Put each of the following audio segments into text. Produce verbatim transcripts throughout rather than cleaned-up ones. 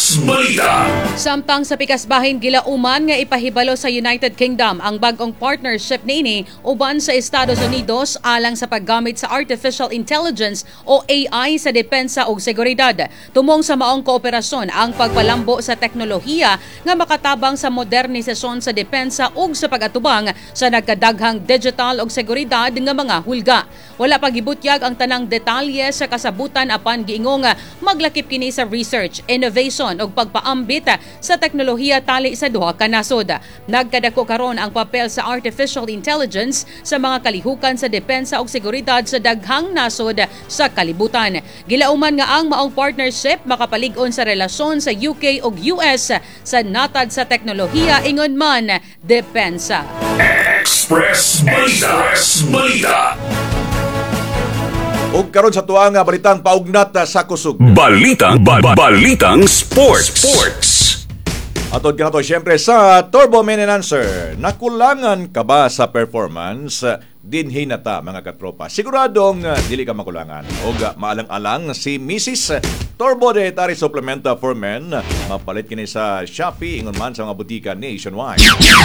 Express Balita. Samtang sa pikasbahin gilauman nga ipahibalo sa United Kingdom ang bagong partnership niini uban sa Estados Unidos alang sa paggamit sa artificial intelligence o A I sa depensa ug seguridad. Tumong sa maong kooperasyon ang pagpalambo sa teknolohiya nga makatabang sa modernisasyon sa depensa ug sa pag-atubang sa nagkadaghang digital ug seguridad nga mga hulga. Wala pagibutyag ang tanang detalye sa kasabutan apan giingong maglakip kini sa research, innovation ug pagpaambit sa teknolohiya tali sa duha ka nasod. Nagkadako karon ang papel sa artificial intelligence sa mga kalihukan sa depensa ug seguridad sa daghang nasod sa kalibutan. Gilauman nga ang maong partnership makapalig-on sa relasyon sa U K ug U S sa natad sa teknolohiya ingon man depensa. Express Balita. Express Balita. Ug karon sa tuang balitang paugnat sa kusog. Balitang ba, ba, Balitang Sports. Sports. Atod kanato siyempre sa Turbo Maintenancer. Nakulangan ka ba sa performance? Dinhi na ta mga katropa. Siguradong uh, dili ka makulangan. Og uh, maalang-alang si Missus Turbo Dietary Supplement for Men. Mapalit kini sa Shopee ingon man sa mga butika nationwide.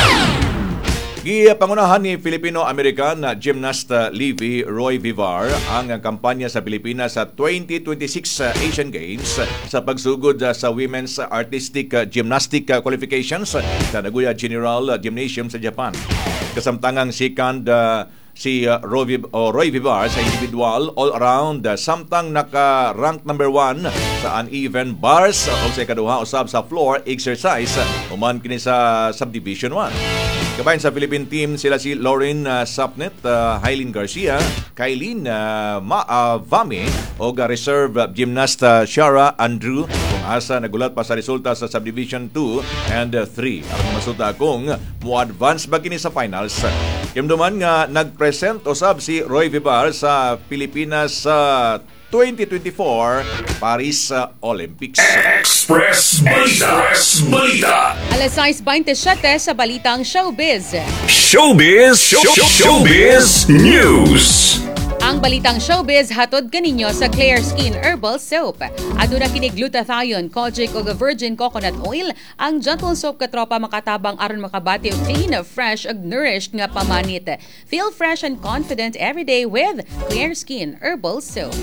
Gipangunahan ni Filipino-American gymnast Livy Roy Vivar ang kampanya sa Pilipinas sa twenty twenty-six Asian Games sa pagsugod sa Women's Artistic Gymnastic Qualifications sa Nagoya General Gymnasium sa Japan. Kasamtangang second uh, si uh, Roy, uh, Roy Vivar sa individual all-around uh, samtang naka-rank number one sa uneven bars o sa ikaduha usab sa floor exercise human kini sa subdivision one. Kabayan sa Philippine team sila si Lauren uh, Sapnet, uh, Hailin Garcia, Kailin uh, Ma uh, Vame o reserve uh, gymnast uh, Shara Andrew kung asa nagulat pa sa resulta sa subdivision two and three. Ang masuta kung mo-advance ba kini sa finals. Kimduman nga nag-present usab si Roy Vivar sa Pilipinas sa uh, twenty twenty-four Paris uh, Olympics. Express Balita. Express Balita. Alas sais twenty-seven sa Balitang Showbiz. Showbiz. Show, show, Showbiz News. Ang Balitang Showbiz hatod kaninyo sa Clear Skin Herbal Soap. Aduna kini glutathione, kojic ug virgin coconut oil. Ang gentle soap katropa makatabang aron makabati og clean, fresh ug nourished nga pamanit. Feel fresh and confident every day with Clear Skin Herbal Soap.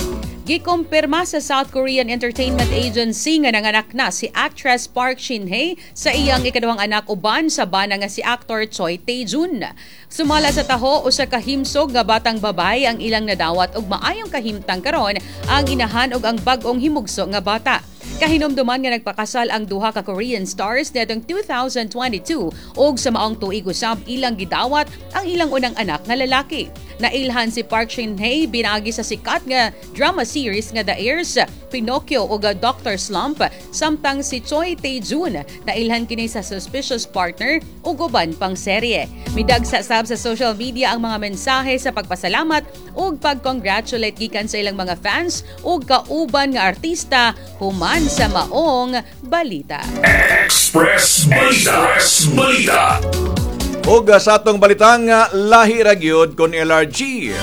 Gikumpirma sa South Korean Entertainment Agency nga nanganak na si actress Park Shin-hye sa iyang ikaduhang anak uban sa bana nga si actor Choi Tae-jun. Sumala sa taho usa ka himsog nga batang babay ang ilang nadawat ug maayong kahimtang karon ang inahan ug ang bag-ong himugso nga bata. Kahinomduman nga nagpakasal ang duha ka Korean stars netong two thousand twenty-two ug sa maong tuig usab ilang gidawat ang ilang unang anak nga lalaki. Nailhan si Park Shin-hye binagi sa sikat nga drama series nga The Heirs, Pinocchio ug Doctor Slump, samtang si Choi Tae-jun nailhan kini sa Suspicious Partner ug uban pang serye. Midagsa sab sa social media ang mga mensahe sa pagpasalamat ug pag-congratulate gikan sa ilang mga fans ug kauban nga artista human sa maong balita. Express Balita. Express Balita. Og sa atong balitang lahi ra gyud kon L R G.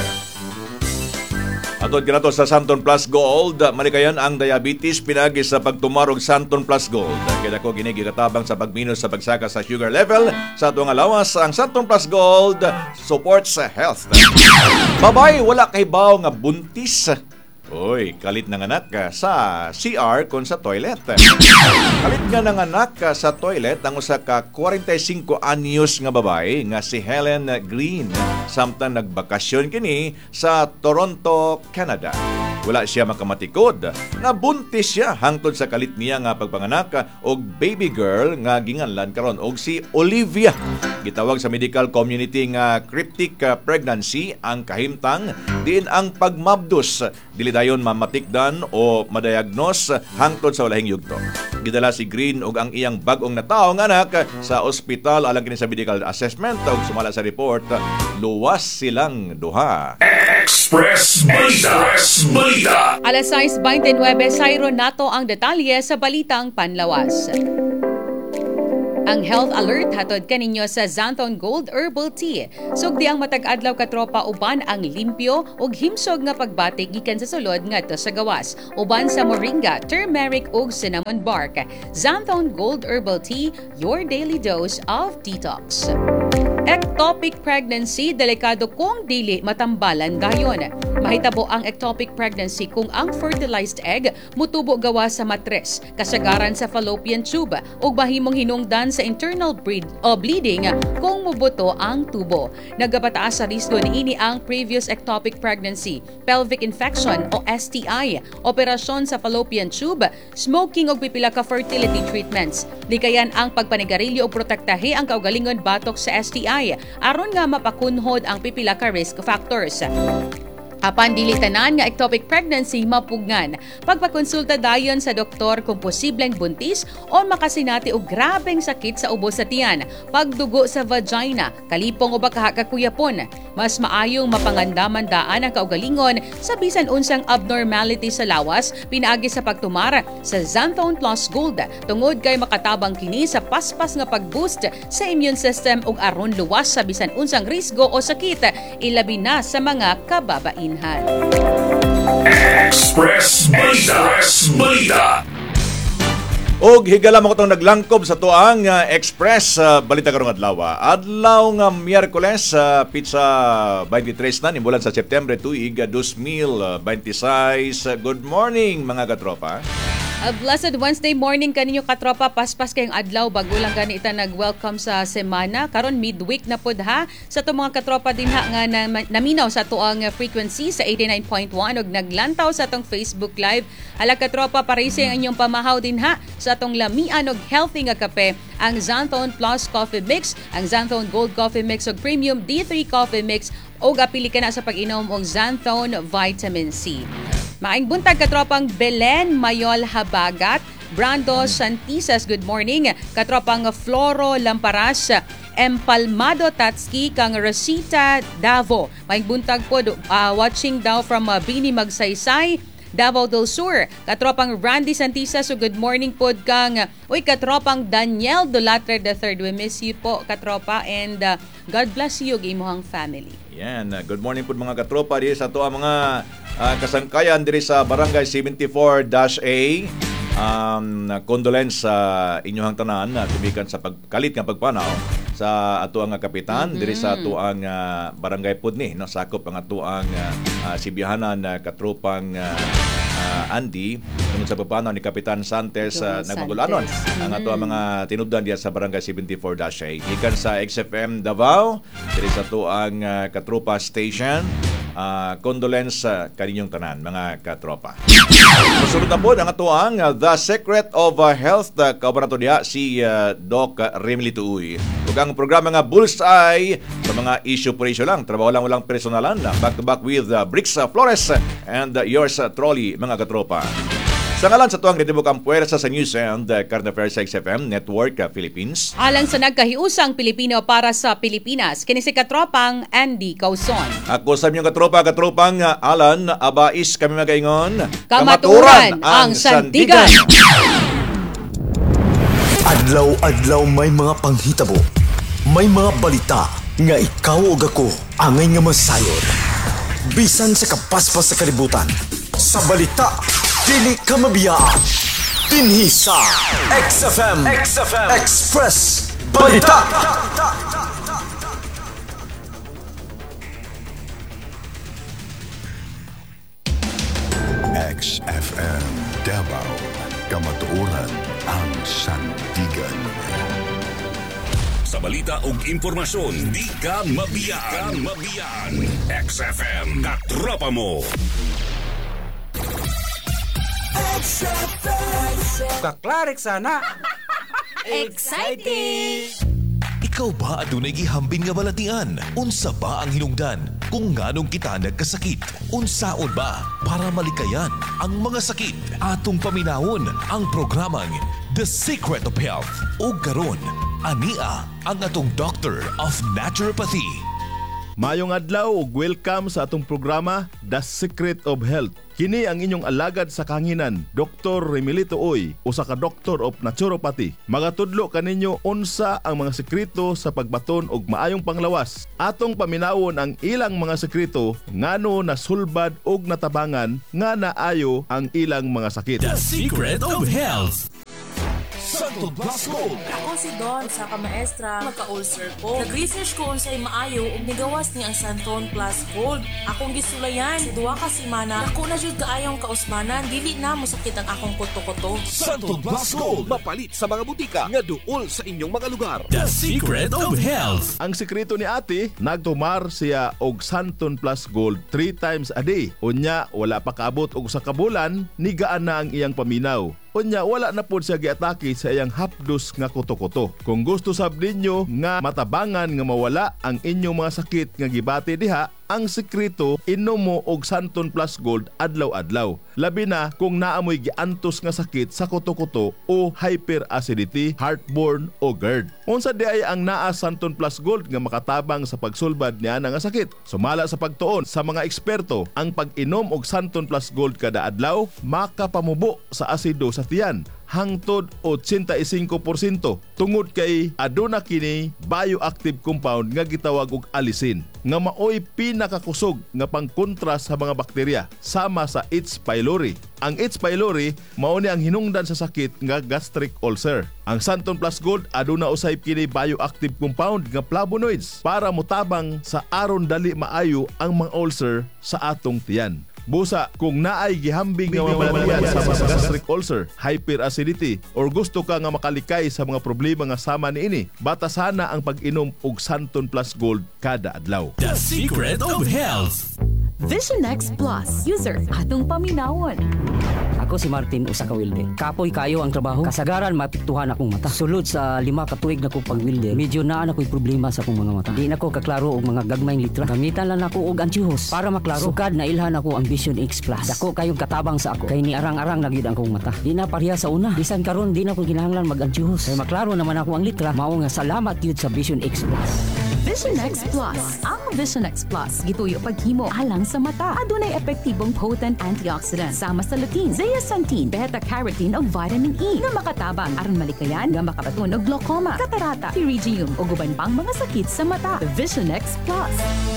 Atod kinato sa Santon Plus Gold, malikayan ang diabetes pinagi sa pagtumarog Santon Plus Gold. Kaya ko gini gikatabang sa pagminos sa pagsaka sa sugar level sa atong alawas ang Santon Plus Gold supports health. Babay wala kay baw nga buntis. Oy, kalit nanganak ka sa C R kon sa toilet. Kalit nga nanganak ka sa toilet ang usa ka forty-five anyos nga babae nga si Helen Green samtang nagbakasyon kini sa Toronto, Canada. Wala siya makamatikod. Nabuntis siya hangtod sa kalit niya nga pagpanganak og baby girl nga ginganlan karon og si Olivia. Gitawag sa medical community nga cryptic pregnancy ang kahimtang diin ang pagmabdos dili dayon mamatikdan o madiagnose hangtod sa walahing yugto. Gidala si Green og ang iyang bag-ong nataong anak sa ospital alang kini sa medical assessment ug sumala sa report luwas silang duha. Express Balita. Express Balita. Alas sais twenty-nine sayro nato ang detalye sa Balitang Panlawas. Ang health alert hatod kaninyo sa Xanthone Gold Herbal Tea. Sugdi ang matag-adlaw ka tropa uban ang limpyo ug himsog nga pagbatik gikan sa sulod ngadto sa gawas. Uban sa moringa, turmeric ug cinnamon bark. Xanthone Gold Herbal Tea, your daily dose of detox. Ectopic pregnancy, delikado kung dili matambalan gayon. Mahitabo ang ectopic pregnancy kung ang fertilized egg mutubo gawa sa matres, kasagaran sa fallopian tube ug mahimong hinungdan sa internal breed, o bleeding kung mubuto ang tubo. Nagapataas sa risko niini ang previous ectopic pregnancy, pelvic infection o S T I, operasyon sa fallopian tube, smoking ug pipila ka fertility treatments. Likayan ang pagpanigarilyo o protektahe ang kaugalingon batok sa S T I aron nga mapakunhod ang pipila ka risk factors. Apan dili tanan nga ectopic pregnancy mapugngan. Pagpakonsulta dayon sa doktor kung posibleng buntis o makasinati og grabeng sakit sa ubos sa tiyan, pagdugo sa vagina, kalipong o baka kakuyapon. Mas maayong mapangandaman-daan ang kaugalingon sa bisan unsang abnormality sa lawas pinaagi sa pagtumar sa Xanthone Plus Gold tungod kay makatabang kini sa paspas nga pag-boost sa immune system ug aron luwas sa bisan unsang risgo o sakit, ilabi na sa mga kababain. Express Balita. Express Balita. Og higala mo itong naglangkob sa tuang uh, Express uh, Balita karong adlaw. Adlaw nga Miyerkules, uh, pizza twenty-three na, nimbulan sa September tuig twenty twenty-six. Good morning mga katropa. A blessed Wednesday morning kaninyo katropa, paspas kayong adlaw bago lang gani ita nag-welcome sa semana. Karon midweek na pod ha sa to mga katropa din ha nga na, naminaw sa tuang frequency sa eighty-nine point one ug naglantaw sa atong Facebook Live. Hala katropa, parisi ang inyong pamahaw din ha sa atong lamian ug healthy nga kape, ang Xanthone Plus Coffee Mix, ang Xanthone Gold Coffee Mix ug Premium D three Coffee Mix ug apili ka na sa pag-inom og Xanthone Vitamin C. Maayong buntag katropang Belen Mayol Habagat, Brando Santisas, good morning. Katropang Floro Lamparas, Empalmado Tatski, kang Rosita Davo. Maayong buntag po, uh, watching daw from uh, Bini Magsaysay, Davao del Sur. Katropang Randy Santisas, so good morning po kang, uy, katropang Daniel Dolatre the third. We miss you po katropa and uh, God bless you, imuhang family. Yan, uh, good morning po mga katropa di sa to ang mga uh, kasangkayan diri sa Barangay seventy-four A. Um, condolence sa inyong tanan na uh, tumikan sa pagkalit nga pagpanaw sa ato ang kapitan mm-hmm. diri sa ato ang uh, Barangay Pudni, no, sakop ang ato ang uh, uh, sibihanan uh, katropang uh, uh, Andy tungod sa pagpanaw ni Kapitan Santes uh, nagmagulanon mm-hmm. ang ato ang mga tinubdan diya sa Barangay seventy-four A. Ikan sa X F M Davao diri sa ato ang uh, katropa station. Uh, condolence sa uh, kaninyong tanan mga katropa. Masunod na po ang atuang uh, The Secret of uh, Health, uh, kauban diha si uh, Doc Remily Tuuy. Ug ang programa nga Bullseye sa mga issue por issue lang, trabaho lang walang personalan, back to back with uh, Brix uh, Flores and uh, yours uh, Trolley mga katropa. Sa ngalan sa tuwang ritibok ang puwersa sa News and uh, Current Affairs sa X F M Network uh, Philippines. Alang sa nagkahiusang Pilipino para sa Pilipinas, kini si katropang Andy Causon. Ako sa inyong katropa, katropang uh, Alan Abais, kami magaingon. Kamaturan ang Sandigan! Adlaw-adlaw may mga panghitabo, may mga balita nga ikaw o ako angay nga masayod. Bisan sa kapaspas sa kalibutan, sa balita, dili ka mabiyaan. Dinhi sa X F M, X F M Express Balita. X F M Davao, kamatuoran ang Sandigan. Sa balita ug impormasyon, di ka mabiyaan. Mabiyaan. X F M, katropa mo. Kaklarik sana. Exciting! Ikaw ba adunay gihambin nga balatian? Unsa ba ang hinungdan? Kung nganong kita nagkasakit? Unsaon ba para malikayan ang mga sakit? Atong paminawon ang programang The Secret of Health. O karon, ania ang atong Doctor of Naturopathy. Mayong adlaw ug welcome sa atong programa The Secret of Health. Kini ang inyong alagad sa kanginan, Doktor Remilito Oy, usa ka Doctor of Naturopathy. Magatudlo kaninyo unsa ang mga sekreto sa pagbaton og maayong panglawas. Atong paminawon ang ilang mga sekreto ngano nasulbad og natabangan nga naayo ang ilang mga sakit. The Secret of Health. Santon Plus Gold. Ako si Don, sa ka-maestra, magka-ulcer ko. Nag-research ko unsay maayo ug nigawas ni ang Santon Plus Gold. Akong gisulayan, sa duwa ka semana, ako na jud kaayong kausmanan, dili na mosakit ang akong kuto-kuto. Santon Plus Gold. Mapalit sa mga butika nga duol sa inyong mga lugar. The Secret of Health. Ang sekreto ni ate, nagtumar siya og Santon Plus Gold three times a day. Unya, wala pa kaabot og sa kabulan, nigaan na ang iyang paminaw. Unya, wala na po siya giatake sa iyang hapdos nga kuto-kuto. Kung gusto sab ninyo nga matabangan nga mawala ang inyong mga sakit nga gibati diha, ang sekreto inom mo og Santon Plus Gold adlaw-adlaw. Labi na kung naamoy giantos nga sakit sa kuto-kuto o hyperacidity, heartburn o GERD. Unsa di ay ang naa Santon Plus Gold nga makatabang sa pagsulbad niya nga sakit? Sumala sa pagtuon sa mga eksperto, ang pag-inom og Santon Plus Gold kada adlaw makapamubo sa asido sa tiyan hangtod eighty-five percent tungod kay aduna kini bioactive compound nga gitawag og alisin nga maoy pinakakusog nga pangkontra sa mga bakterya sama sa H. pylori. Ang H. pylori mao ni ang hinungdan sa sakit nga gastric ulcer. Ang Santon Plus Gold aduna usay kini bioactive compound nga flavonoids para motabang sa aron dali maayo ang mga ulcer sa atong tiyan. Busa, kung naay gihambing nga mabalatian sa mga gastric ulcer, hyperacidity, or gusto ka nga makalikay sa mga problema nga sama niini, batasana ang pag-inom og Santon Plus Gold kada adlaw. The Secret of Health. Vision X Plus. User, atong paminawon. Ako si Martin, usa ka welder. Kapoy kayo ang trabaho. Kasagaran mapiktuhan akong mata. Sulod sa lima ka tuig na kong pag-welder, medyo naa na ko'y problema sa akong mga mata. Di na ko kaklaro og mga gagmayng litra. Gamitan lang ako og antihuos para maklaro. Sukad na ilhan ako ang Vision X Plus. Dako kayong katabang sa ako. Kay ni arang-arang na gid ang kong mata. Di na pareha sa una. Bisan karon di na ko kinahanglan mag-antihuos. Kay maklaro naman ako ang litra. Mao nga salamat gyud sa Vision X Plus. Vision X Plus. Ang Vision X Plus gituyo paghimo alang sa mata. Adunay epektibong potent antioxidant sama sa lutein, zeaxanthin, beta-carotene ug vitamin E nga makatabang aron malikayan nga makabaton og glaucoma, catarata, pterygium ug uban pang mga sakit sa mata. Vision X Plus.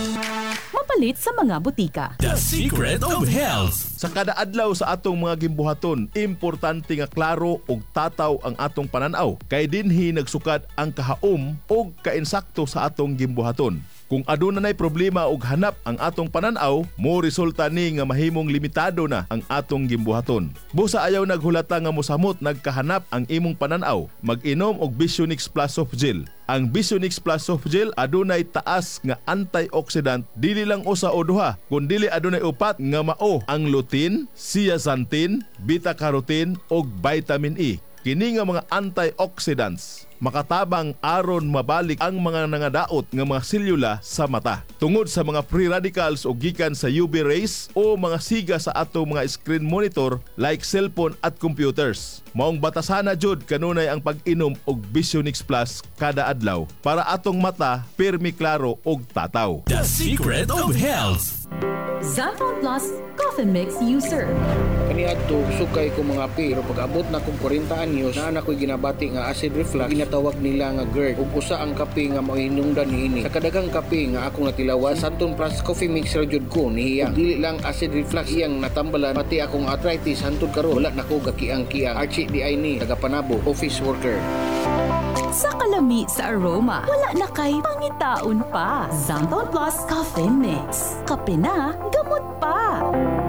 Mapalit sa mga butika. The Secret of Health. Sa kada adlaw sa atong mga gimbuhaton, importante nga klaro og tataw ang atong pananaw. Kay dinhi nagsukad ang kahaom og kainsakto sa atong gimbuhaton. Kung aduna nay problema og hanap ang atong pananaw, mo resulta ni nga mahimong limitado na ang atong gimbuhaton. Busa ayaw naghulata nga mosamot nagkahanap ang imong pananaw, mag-inom og Vision X Plus Soft Gel. Ang Vision X Plus Soft Gel adunay taas nga antioxidant, dili lang usa o duha, kundi adunay upat nga mao ang lutein, zeaxanthin, beta-carotene ug vitamin E. Kini nga mga antioxidants makatabang aron mabalik ang mga nangadaot nga mga selula sa mata tungod sa mga free radicals o gikan sa U V rays o mga siga sa ato mga screen monitor like cellphone at computers. Maong batasana jud kanunay ang pag-inom og Vision X Plus kada adlaw para atong mata pirmi klaro og tataw. The Secret of Health. Zanton Plus Coffee Mix User. Kaniadto sukay ko mga pero pag-abot na kong forty anyos na anak ko'y ginabati nga acid reflux, ginatawag nila nga GERD. Ug usa ang kape nga mahinungdan niini. Sa kadagang kape nga akong natilawan, Santon Plus Coffee Mix ra jud ko niya. Ug dili lang acid reflux iyang natambalan, pati akong arthritis hantod karon wala nako gakiang-kiang. Archie di ay ni taga-Panabo, office worker. Sa kalami sa aroma, wala na kay pangitaon pa. Zanton Plus Coffee Mix. Kape na, gamot pa.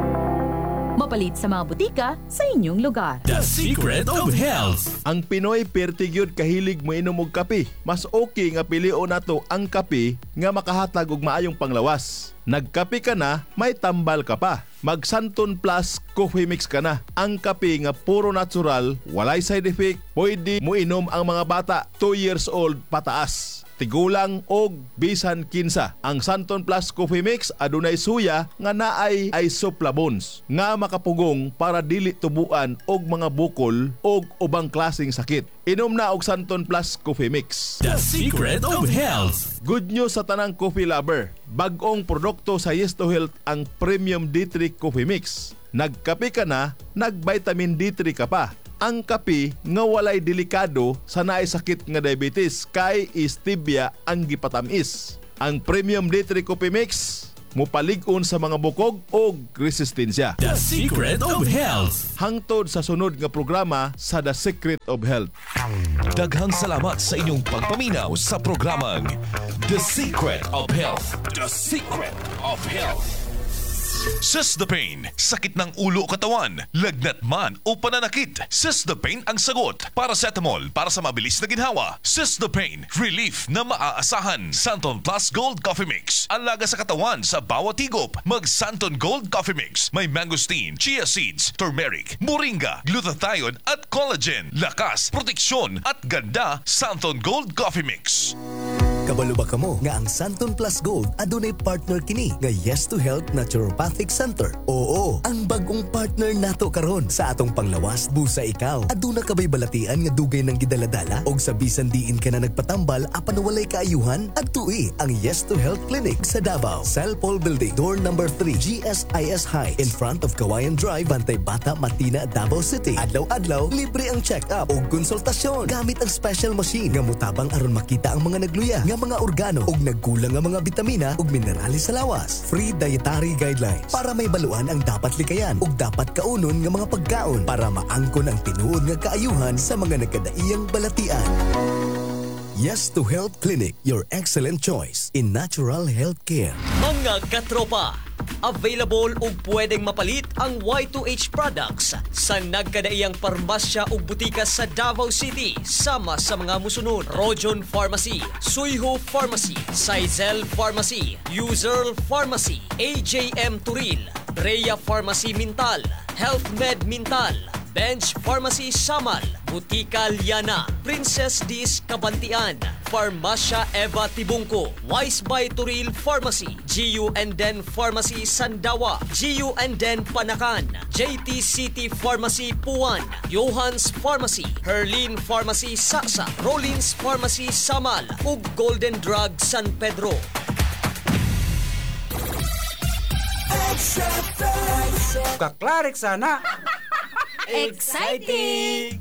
Mapalit sa mga butika sa inyong lugar. The Secret of Health. Ang Pinoy pertigyud kahilig moinom og kape. Mas okay nga pilion nato ang kape nga makahatag og maayong panglawas. Nagkape ka na, may tambal ka pa. Mag Santon Plus Coffee Mix ka na. Ang kape nga puro natural, walay side effect, pwede mo inom ang mga bata two years old pataas. tigulang og bisan kinsa. Ang Santon Plus Coffee Mix adunay suya nga naay isoflavones nga makapugong para dili tubuan og mga bukol og ubang klaseng sakit. Inom na og Santon Plus Coffee Mix. The Secret of Health. Good news sa tanang coffee lover. Bag-ong produkto sa Yes to Health ang Premium D three Coffee Mix. Nagkape ka na, nag-vitamin D three ka pa. Ang kape nga walay delikado sa naay sakit nga diabetes kay stevia ang gipatamis. Ang Premium D three Coffee Mix mupalig-on sa mga bukog o resistensya. The Secret of Health. Hangtod sa sunod nga programa sa The Secret of Health. Daghang salamat sa inyong pagpaminaw sa programang The Secret of Health. The Secret of Health. Sesdapain, sakit ng ulo o katawan, lagnat man o pananakit. Sesdapain ang sagot. Paracetamol para sa mabilis na ginhawa. Sesdapain, relief na maaasahan. Santon Plus Gold Coffee Mix. Alaga sa katawan sa bawat higop. Mag Santon Gold Coffee Mix. May mangosteen, chia seeds, turmeric, moringa, glutathione at collagen. Lakas, proteksyon at ganda. Santon Gold Coffee Mix. Kabalo ba kamo nga ang Santon Plus Gold adunay partner kini nga Yes to Health Naturopathic Center? Oo, ang bagong partner nato karon sa atong panglawas busa ikaw. Aduna kabay balatian nga dugay ng gidaladala og sa bisan diin ka na nagpatambal apan walay kaayuhan adtui ang Yes to Health Clinic sa Davao. Salpol Building, door number three, G S I S High, in front of Kawayan Drive, Bantay Bata, Matina, Davao City. Adlaw-adlaw libre ang check-up og konsultasyon gamit ang special machine nga mutabang aron makita ang mga nagluya nga mga organo ug nagkulang nga mga bitamina ug minerales sa lawas. Free dietary guidelines para may baluan ang dapat likayan ug dapat kaunon nga mga pagkaon para maangkon ang tinuod nga kaayuhan sa mga nagkadaiyang balatian. Yes to Health Clinic, your excellent choice in natural health care. Mga katropa, available ug pwedeng mapalit ang Y two H products sa nagkadaiyang parmasya ug butika sa Davao City sama sa mga musunod: Rojon Pharmacy, Suyho Pharmacy, Sizel Pharmacy, User Pharmacy, A J M Turil, Rhea Pharmacy Mintal, Health Med Mintal, Bench Pharmacy Samal, Butika Liana, Princess Dis Kabantian, Farmasya Eva Tibungko, Wise by Turil Pharmacy, G U and Den Pharmacy Sandawa, G U and Den Panakan, J T City Pharmacy Puan, Johans Pharmacy, Herlin Pharmacy Saksa, Rollins Pharmacy Samal, ug Golden Drug San Pedro. Kaklarik sana. Exciting!